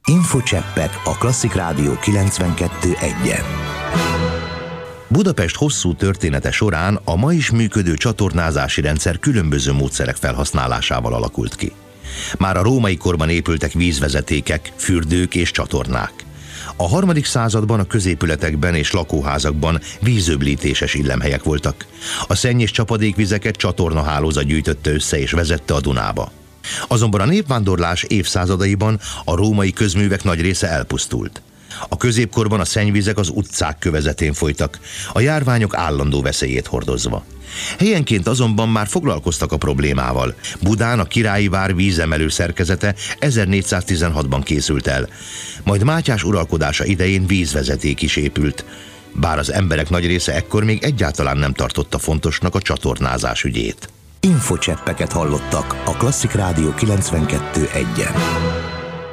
Infocseppek a Klasszik Rádió 92.1-en. Budapest hosszú története során a ma is működő csatornázási rendszer különböző módszerek felhasználásával alakult ki. Már a római korban épültek vízvezetékek, fürdők és csatornák. A 3. században a középületekben és lakóházakban vízöblítéses illemhelyek voltak. A szenny és csapadékvizeket csatornahálózat gyűjtötte össze és vezette a Dunába. Azonban a népvándorlás évszázadaiban a római közművek nagy része elpusztult. A középkorban a szennyvizek az utcák kövezetén folytak, a járványok állandó veszélyét hordozva. Helyenként azonban már foglalkoztak a problémával. Budán a királyi vár vízemelő szerkezete 1416-ban készült el, majd Mátyás uralkodása idején vízvezeték is épült, bár az emberek nagy része ekkor még egyáltalán nem tartotta fontosnak a csatornázás ügyét. Infocseppeket hallottak a Klasszik Rádió 92.1-en.